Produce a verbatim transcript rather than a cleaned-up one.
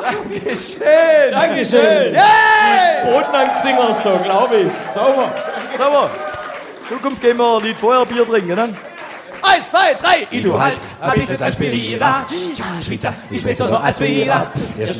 Dankeschön. Dankeschön. Yay! Bodenangst-Singers da, glaube ich. Sauber, sauber. Zukunft gehen wir ein Lied vorher Bier trinken, dann. Eins, zwei, drei. I du halt, hab ich nicht ein Spieler. Schweizer, ich weiß doch nur als Spieler.